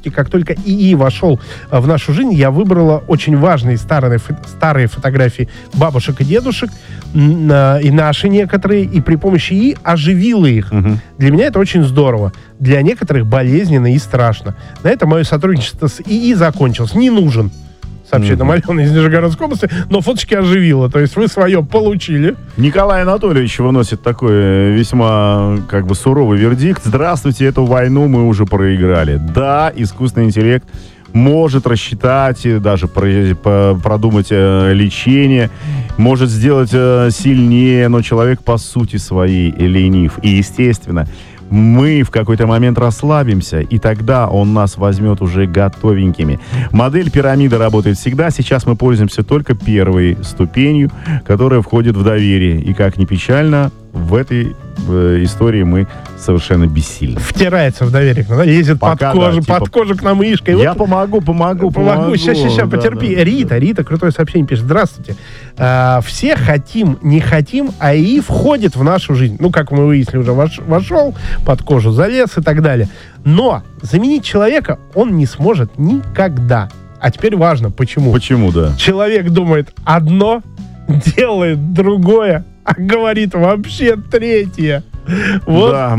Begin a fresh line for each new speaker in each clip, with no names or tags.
все-таки, как только ИИ вошел в нашу жизнь, я выбрала очень важные старые фотографии бабушек и дедушек, и наши некоторые, и при помощи ИИ оживила их. Для меня это очень здорово. Для некоторых болезненно и страшно. На этом мое сотрудничество с ИИ закончилось. Не нужен, сообщает нам Алена из Нижегородской области, но фоточки оживила. То есть вы свое получили.
Николай Анатольевич выносит такой весьма суровый вердикт. Здравствуйте, эту войну мы уже проиграли. Да, искусственный интеллект может рассчитать, даже продумать лечение, может сделать сильнее, но человек по сути своей ленив. И, естественно, мы в какой-то момент расслабимся, и тогда он нас возьмет уже готовенькими. Модель пирамиды работает всегда. Сейчас мы пользуемся только первой ступенью, которая входит в доверие. И, как ни печально, в этой истории мы совершенно бессильны.
Втирается в доверие, лезет под кожу к нам мышкой.
Я помогу.
Сейчас, потерпи. Рита, крутое сообщение пишет. Здравствуйте. Все хотим, не хотим, а ИИ входит в нашу жизнь. Как мы выяснили, уже вошел, под кожу залез и так далее. Но заменить человека он не сможет никогда. А теперь важно, почему.
Почему, да?
Человек думает одно, делает другое, а говорит вообще третье. Вот.
Да,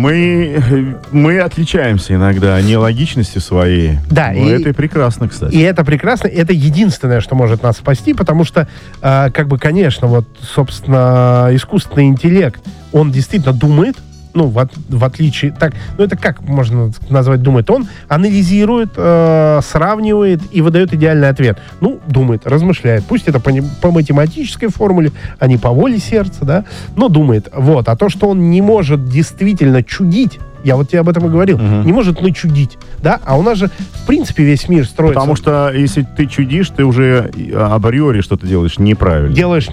мы отличаемся иногда нелогичностью своей.
Да,
но это и прекрасно, кстати.
И это прекрасно, это единственное, что может нас спасти, потому что, конечно, собственно, искусственный интеллект, он действительно думает, в отличие... это как можно назвать думает? Он анализирует, сравнивает и выдает идеальный ответ. Думает, размышляет. Пусть это по математической формуле, а не по воле сердца, да? Но думает. А то, что он не может действительно чудить, я тебе об этом и говорил, не может начудить, да? А у нас же, в принципе, весь мир строится...
Потому что, если ты чудишь, ты уже априори что-то делаешь неправильно.
Делаешь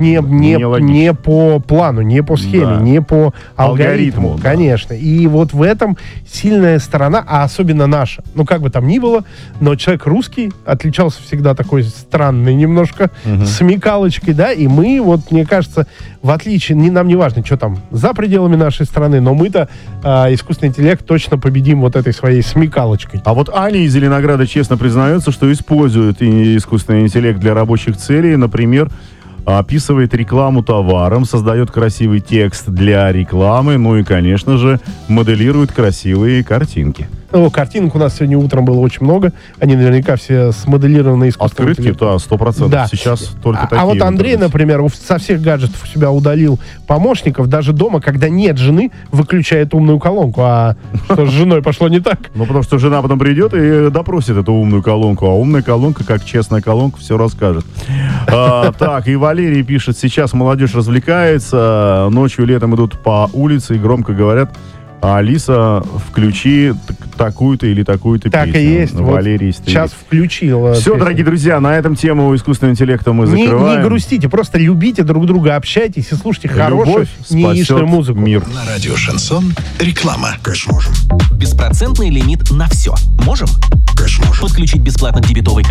не по плану, не по схеме, не по алгоритму. Конечно. И вот в этом сильная сторона, а особенно наша. Как бы там ни было, но человек русский отличался всегда такой странный немножко, смекалочкой, да? И мы, мне кажется, в отличие... Нам не важно, что там за пределами нашей страны, но мы-то искусственный интеллект точно победим этой своей смекалочкой.
А Аня из Зеленограда честно признается, что использует искусственный интеллект для рабочих целей. Например, описывает рекламу товаром, создает красивый текст для рекламы, и, конечно же, моделирует красивые картинки.
Картинок у нас сегодня утром было очень много. Они наверняка все смоделированы искусственным интеллектом.
Открытки, да, 100%. Да. Сейчас только такие.
А Андрей, например, со всех гаджетов у себя удалил помощников. Даже дома, когда нет жены, выключает умную колонку. А что с женой пошло не так?
Потому что жена потом придет и допросит эту умную колонку. А умная колонка, как честная колонка, все расскажет. Так, и Валерий пишет: сейчас молодежь развлекается, ночью, летом идут по улице и громко говорят: Алиса, включи такую-то или такую-то песню.
Так и есть.
Валерий
сейчас включил.
Все, дорогие друзья, на этом тему искусственного интеллекта мы закрываем.
Не грустите, просто любите друг друга, общайтесь и слушайте хорошую, неяичную музыку.
Мир.
На радио «Шансон» реклама.
Конечно, можем. Беспроцентный лимит на все. Можем?
Конечно, можем.
Подключить бесплатно к дебетовой